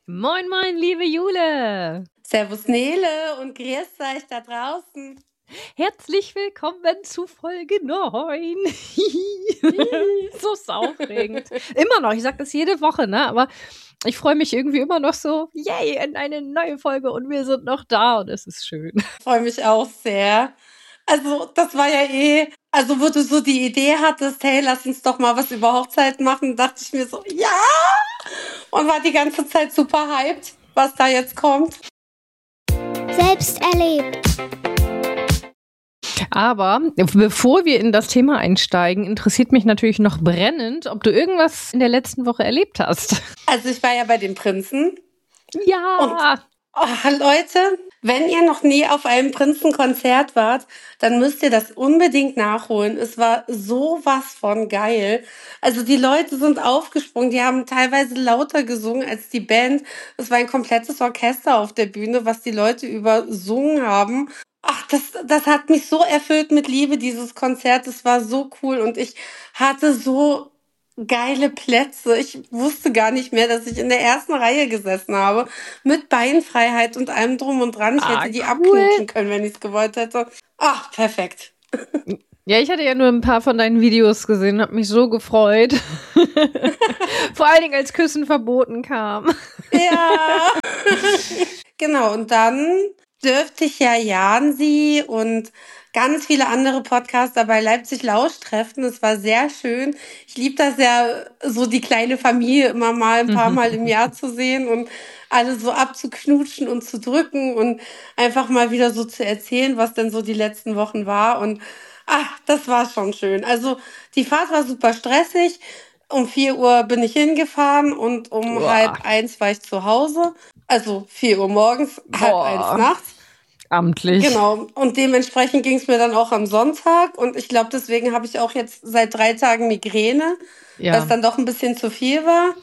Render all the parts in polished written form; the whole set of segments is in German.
Moin, moin, liebe Jule. Servus Nele und grüß euch da draußen. Herzlich willkommen zu Folge 9. So saufregend. Immer noch, ich sag das jede Woche, ne? Aber ich freue mich irgendwie immer noch so, yay, in eine neue Folge und wir sind noch da und es ist schön. Ich freue mich auch sehr. Also, das war ja wo du so die Idee hattest, hey, lass uns doch mal was über Hochzeit machen, dachte ich mir so, ja! Und war die ganze Zeit super hyped, was da jetzt kommt. Selbst erlebt. Aber bevor wir in das Thema einsteigen, interessiert mich natürlich noch brennend, ob du irgendwas in der letzten Woche erlebt hast. Also, ich war ja bei den Prinzen. Ja. Leute, wenn ihr noch nie auf einem Prinzenkonzert wart, dann müsst ihr das unbedingt nachholen. Es war sowas von geil. Also die Leute sind aufgesprungen, die haben teilweise lauter gesungen als die Band. Es war ein komplettes Orchester auf der Bühne, was die Leute übersungen haben. Ach, das hat mich so erfüllt mit Liebe, dieses Konzert. Es war so cool und ich hatte so geile Plätze. Ich wusste gar nicht mehr, dass ich in der ersten Reihe gesessen habe. Mit Beinfreiheit und allem drum und dran. Ich hätte die abknutschen können, wenn ich es gewollt hätte. Ach, perfekt. Ja, ich hatte ja nur ein paar von deinen Videos gesehen, habe mich so gefreut. Vor allen Dingen, als Küssen verboten kam. Ja. Genau, und dann dürfte ich ja Jansi und ganz viele andere Podcaster bei Leipzig Lausch treffen. Das war sehr schön. Ich liebe das ja, so die kleine Familie immer mal ein paar Mal im Jahr zu sehen und alle so abzuknutschen und zu drücken und einfach mal wieder so zu erzählen, was denn so die letzten Wochen war. Und das war schon schön. Also die Fahrt war super stressig. Um 4 Uhr bin ich hingefahren und um 12:30 war ich zu Hause. Also 4 Uhr morgens, 1:30 nachts. Amtlich. Genau. Und dementsprechend ging es mir dann auch am Sonntag. Und ich glaube, deswegen habe ich auch jetzt seit 3 Tagen Migräne, weil es dann doch ein bisschen zu viel war.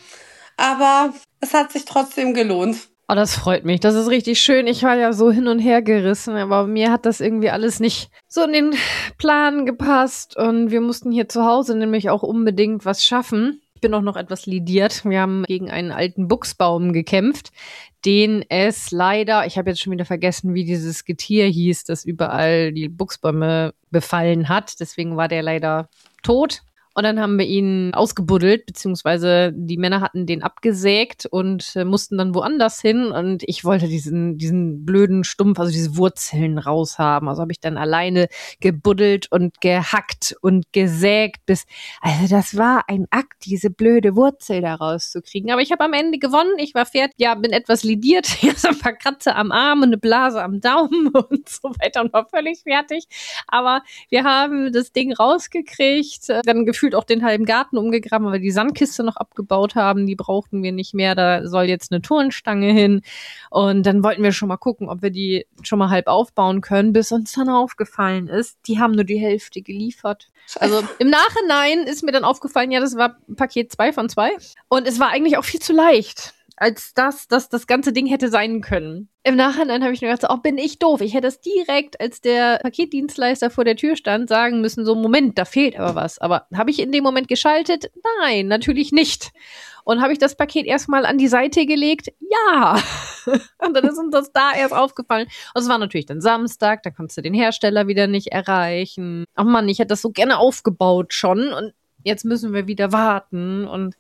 Aber es hat sich trotzdem gelohnt. Oh, das freut mich. Das ist richtig schön. Ich war ja so hin und her gerissen, aber mir hat das irgendwie alles nicht so in den Plan gepasst. Und wir mussten hier zu Hause nämlich auch unbedingt was schaffen. Ich bin auch noch etwas lidiert. Wir haben gegen einen alten Buchsbaum gekämpft, den es leider, ich habe jetzt schon wieder vergessen, wie dieses Getier hieß, das überall die Buchsbäume befallen hat. Deswegen war der leider tot. Und dann haben wir ihn ausgebuddelt, beziehungsweise die Männer hatten den abgesägt und mussten dann woanders hin. Und ich wollte diesen blöden Stumpf, also diese Wurzeln raushaben. Also habe ich dann alleine gebuddelt und gehackt und gesägt also das war ein Akt, diese blöde Wurzel da rauszukriegen. Aber ich habe am Ende gewonnen. Ich war fertig, ja, bin etwas lidiert. Ich hatte ein paar Kratzer am Arm und eine Blase am Daumen und so weiter und war völlig fertig. Aber wir haben das Ding rausgekriegt, dann gefühlt auch den halben Garten umgegraben, weil wir die Sandkiste noch abgebaut haben. Die brauchten wir nicht mehr. Da soll jetzt eine Turnstange hin. Und dann wollten wir schon mal gucken, ob wir die schon mal halb aufbauen können, bis uns dann aufgefallen ist, die haben nur die Hälfte geliefert. Also im Nachhinein ist mir dann aufgefallen, ja, das war Paket 2 von 2. Und es war eigentlich auch viel zu leicht, als das ganze Ding hätte sein können. Im Nachhinein habe ich mir gedacht, oh, bin ich doof. Ich hätte es direkt, als der Paketdienstleister vor der Tür stand, sagen müssen, so, Moment, da fehlt aber was. Aber habe ich in dem Moment geschaltet? Nein, natürlich nicht. Und habe ich das Paket erstmal an die Seite gelegt? Ja. Und dann ist uns das da erst aufgefallen. Und es war natürlich dann Samstag, da konntest du den Hersteller wieder nicht erreichen. Ach Mann, ich hätte das so gerne aufgebaut schon. Und jetzt müssen wir wieder warten. Und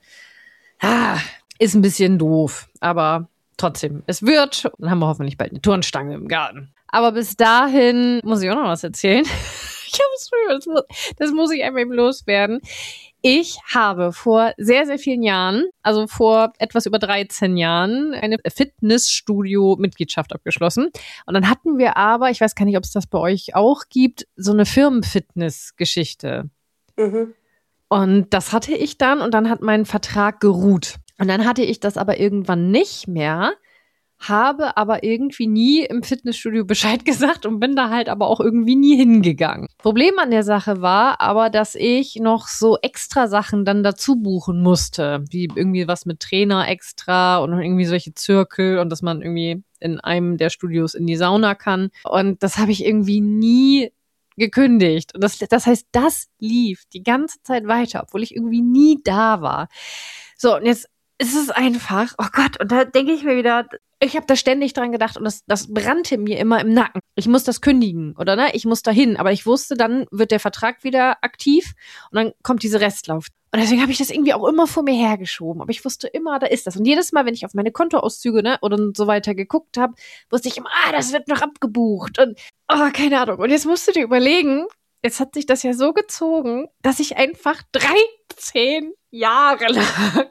ist ein bisschen doof, aber trotzdem, es wird. Dann haben wir hoffentlich bald eine Turnstange im Garten. Aber bis dahin muss ich auch noch was erzählen. Das muss ich einfach eben loswerden. Ich habe vor sehr, sehr vielen Jahren, also vor etwas über 13 Jahren, eine Fitnessstudio-Mitgliedschaft abgeschlossen. Und dann hatten wir aber, ich weiß gar nicht, ob es das bei euch auch gibt, so eine Firmenfitness-Geschichte. Und das hatte ich dann und dann hat mein Vertrag geruht. Und dann hatte ich das aber irgendwann nicht mehr, habe aber irgendwie nie im Fitnessstudio Bescheid gesagt und bin da halt aber auch irgendwie nie hingegangen. Problem an der Sache war aber, dass ich noch so extra Sachen dann dazu buchen musste, wie irgendwie was mit Trainer extra und irgendwie solche Zirkel und dass man irgendwie in einem der Studios in die Sauna kann. Und das habe ich irgendwie nie gekündigt. Und das heißt, das lief die ganze Zeit weiter, obwohl ich irgendwie nie da war. So, und jetzt es ist einfach, oh Gott, und da denke ich mir wieder, ich habe da ständig dran gedacht und das brannte mir immer im Nacken. Ich muss das kündigen, oder ne? Ich muss dahin, aber ich wusste, dann wird der Vertrag wieder aktiv und dann kommt diese Restlauf. Und deswegen habe ich das irgendwie auch immer vor mir hergeschoben. Aber ich wusste immer, da ist das. Und jedes Mal, wenn ich auf meine Kontoauszüge, ne, oder so weiter geguckt habe, wusste ich immer, das wird noch abgebucht. Und, keine Ahnung. Und jetzt musst du dir überlegen, jetzt hat sich das ja so gezogen, dass ich einfach 13 Jahre lang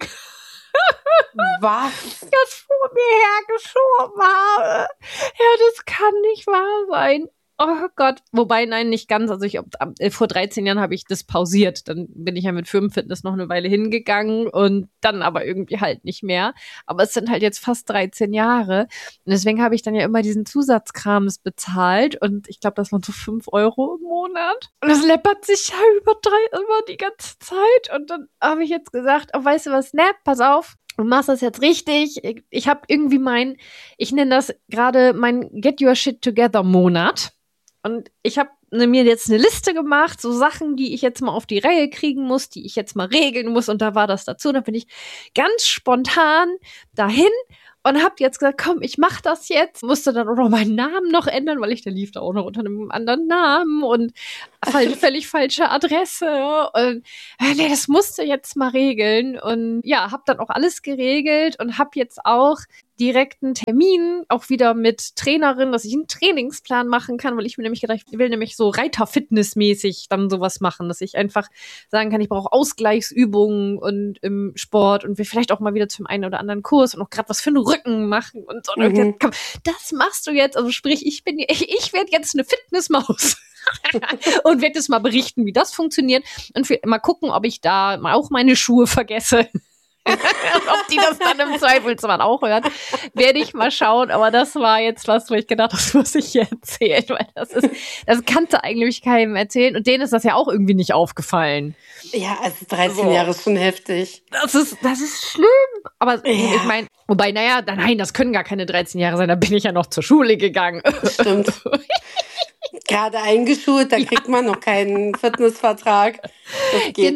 Was? das vor mir hergeschoben habe. Ja, das kann nicht wahr sein. Oh Gott. Wobei, nein, nicht ganz. Also vor 13 Jahren habe ich das pausiert. Dann bin ich ja mit Firmenfitness noch eine Weile hingegangen und dann aber irgendwie halt nicht mehr. Aber es sind halt jetzt fast 13 Jahre. Und deswegen habe ich dann ja immer diesen Zusatzkrams bezahlt. Und ich glaube, das waren so 5 Euro im Monat. Und das läppert sich ja über die ganze Zeit. Und dann habe ich jetzt gesagt, weißt du was, ne, pass auf. Du machst das jetzt richtig. Ich habe irgendwie ich nenne das gerade mein Get Your Shit Together Monat. Und ich habe mir jetzt eine Liste gemacht, so Sachen, die ich jetzt mal auf die Reihe kriegen muss, die ich jetzt mal regeln muss. Und da war das dazu. Da bin ich ganz spontan dahin und habe jetzt gesagt, komm, ich mache das jetzt. Musste dann auch noch meinen Namen noch ändern, weil der lief da auch noch unter einem anderen Namen und völlig falsche Adresse. Und nee, das musste jetzt mal regeln. Und ja, habe dann auch alles geregelt und habe jetzt auch direkt einen Termin, auch wieder mit Trainerin, dass ich einen Trainingsplan machen kann, weil ich mir nämlich gedacht, ich will nämlich so Reiter-Fitness-mäßig dann sowas machen, dass ich einfach sagen kann, ich brauche Ausgleichsübungen und im Sport und will vielleicht auch mal wieder zum einen oder anderen Kurs und auch gerade was für den Rücken machen und so. Und jetzt, komm, das machst du jetzt, also sprich, ich werde jetzt eine Fitnessmaus. Und werde jetzt mal berichten, wie das funktioniert und mal gucken, ob ich da auch meine Schuhe vergesse. Ob die das dann im Zweifelsfall auch hören, werde ich mal schauen. Aber das war jetzt was, wo ich gedacht habe, das muss ich hier erzählen, weil das kannte eigentlich keinem erzählen. Und denen ist das ja auch irgendwie nicht aufgefallen. Ja, also 13 Jahre ist schon heftig. Das ist schlimm. Aber ich meine, wobei, nein, das können gar keine 13 Jahre sein. Da bin ich ja noch zur Schule gegangen. Stimmt. Gerade eingeschult, da kriegt man noch keinen Fitnessvertrag. Das geht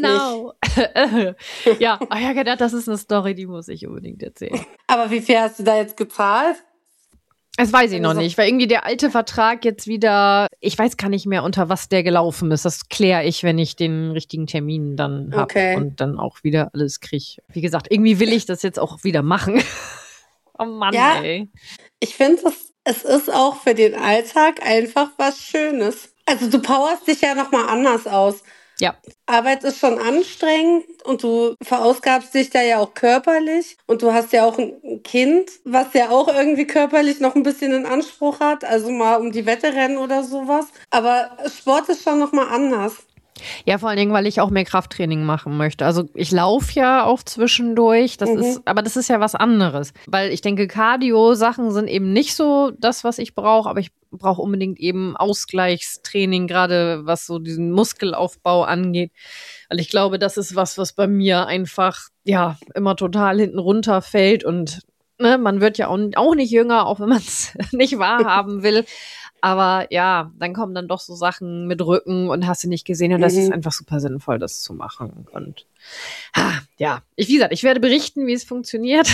nicht. Ja, das ist eine Story, die muss ich unbedingt erzählen. Aber wie viel hast du da jetzt gezahlt? Das weiß ich noch nicht, weil irgendwie der alte Vertrag jetzt wieder, ich weiß gar nicht mehr, unter was der gelaufen ist. Das kläre ich, wenn ich den richtigen Termin dann habe und dann auch wieder alles kriege. Wie gesagt, irgendwie will ich das jetzt auch wieder machen. Oh Mann, ja, ey. Ich finde, es ist auch für den Alltag einfach was Schönes. Also du powerst dich ja nochmal anders aus. Ja. Arbeit ist schon anstrengend und du verausgabst dich da ja auch körperlich und du hast ja auch ein Kind, was ja auch irgendwie körperlich noch ein bisschen in Anspruch hat, also mal um die Wette rennen oder sowas. Aber Sport ist schon nochmal anders. Ja, vor allen Dingen, weil ich auch mehr Krafttraining machen möchte. Also ich laufe ja auch zwischendurch, aber das ist ja was anderes. Weil ich denke, Cardio-Sachen sind eben nicht so das, was ich brauche, aber ich brauche unbedingt eben Ausgleichstraining, gerade was so diesen Muskelaufbau angeht. Weil ich glaube, das ist was bei mir einfach, ja, immer total hinten runterfällt und man wird ja auch nicht jünger, auch wenn man es nicht wahrhaben will. Aber ja, dann kommen dann doch so Sachen mit Rücken und hast du nicht gesehen. Und das ist einfach super sinnvoll, das zu machen. Und ja, wie gesagt, ich werde berichten, wie es funktioniert.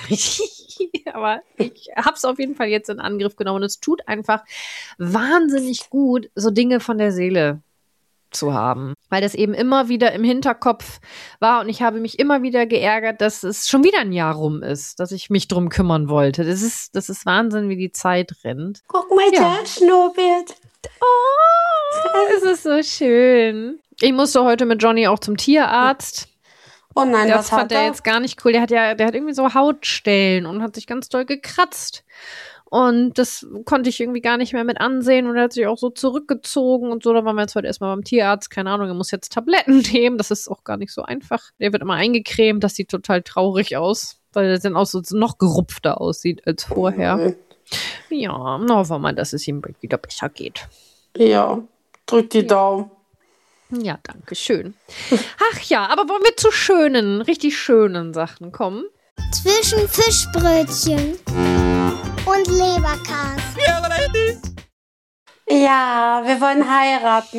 Aber ich habe es auf jeden Fall jetzt in Angriff genommen. Und es tut einfach wahnsinnig gut, so Dinge von der Seele zu haben. Weil das eben immer wieder im Hinterkopf war und ich habe mich immer wieder geärgert, dass es schon wieder ein Jahr rum ist, dass ich mich drum kümmern wollte. Das ist Wahnsinn, wie die Zeit rennt. Guck mal, da schnuppert. Oh, es ist so schön. Ich musste heute mit Johnny auch zum Tierarzt. Oh nein, das fand er jetzt gar nicht cool. Der hat irgendwie so Hautstellen und hat sich ganz doll gekratzt. Und das konnte ich irgendwie gar nicht mehr mit ansehen und er hat sich auch so zurückgezogen und so. Da waren wir jetzt heute erstmal beim Tierarzt. Keine Ahnung, er muss jetzt Tabletten nehmen. Das ist auch gar nicht so einfach. Der wird immer eingecremt. Das sieht total traurig aus, weil er dann auch so noch gerupfter aussieht als vorher. Ja, hoffen wir mal, dass es ihm bald wieder besser geht. Ja, drück die Daumen. Ja, danke schön. Ach ja, aber wollen wir zu schönen, richtig schönen Sachen kommen? Zwischen Fischbrötchen und Leberkas. Ja, wir wollen heiraten.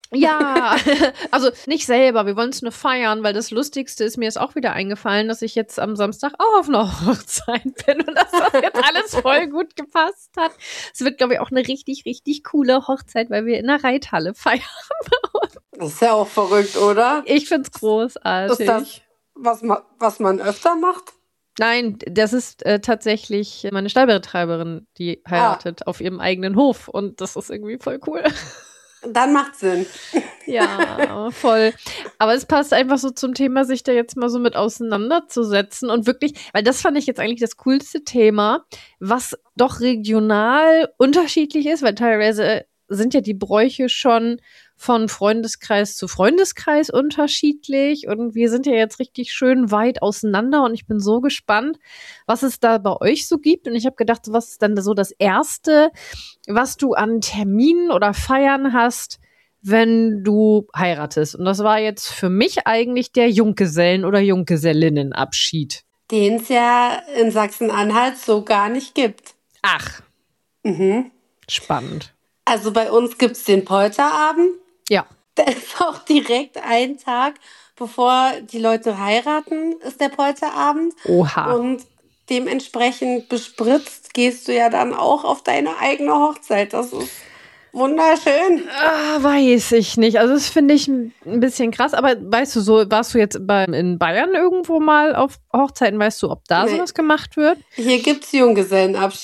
Ja, also nicht selber, wir wollen es nur feiern, weil das Lustigste ist, mir ist auch wieder eingefallen, dass ich jetzt am Samstag auch auf einer Hochzeit bin und dass das jetzt alles voll gut gepasst hat. Es wird, glaube ich, auch eine richtig, richtig coole Hochzeit, weil wir in der Reithalle feiern. Das ist ja auch verrückt, oder? Ich find's großartig. Ist das, was man öfter macht? Nein, das ist tatsächlich meine Stallbetreiberin, die heiratet auf ihrem eigenen Hof und das ist irgendwie voll cool. Dann macht Sinn. Ja, voll. Aber es passt einfach so zum Thema, sich da jetzt mal so mit auseinanderzusetzen und wirklich, weil das fand ich jetzt eigentlich das coolste Thema, was doch regional unterschiedlich ist, weil teilweise sind ja die Bräuche schon von Freundeskreis zu Freundeskreis unterschiedlich und wir sind ja jetzt richtig schön weit auseinander und ich bin so gespannt, was es da bei euch so gibt und ich habe gedacht, was ist dann so das Erste, was du an Terminen oder Feiern hast, wenn du heiratest. Und das war jetzt für mich eigentlich der Junggesellen- oder Junggesellinnenabschied. Den es ja in Sachsen-Anhalt so gar nicht gibt. Ach, spannend. Also bei uns gibt es den Polterabend. Ja. Der ist auch direkt einen Tag, bevor die Leute heiraten, ist der Polterabend. Oha. Und dementsprechend bespritzt gehst du ja dann auch auf deine eigene Hochzeit. Das ist wunderschön. Weiß ich nicht. Also das finde ich ein bisschen krass. Aber weißt du, so warst du jetzt in Bayern irgendwo mal auf Hochzeiten? Weißt du, ob da Nee. sowas gemacht wird? Hier gibt es Junggesellenabschied.